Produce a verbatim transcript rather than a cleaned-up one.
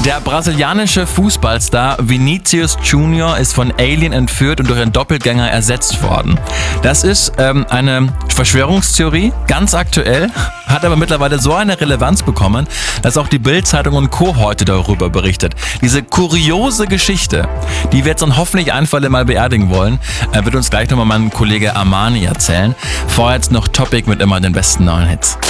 Der brasilianische Fußballstar Vinicius Junior ist von Alien entführt und durch einen Doppelgänger ersetzt worden. Das ist ähm, eine Verschwörungstheorie, ganz aktuell, hat aber mittlerweile so eine Relevanz bekommen, dass auch die Bild-Zeitung und Co. heute darüber berichtet. Diese kuriose Geschichte, die wir jetzt dann hoffentlich ein für alle Mal beerdigen wollen, äh, wird uns gleich nochmal mein Kollege Armani erzählen. Vorher jetzt noch Topic mit immer den besten neuen Hits.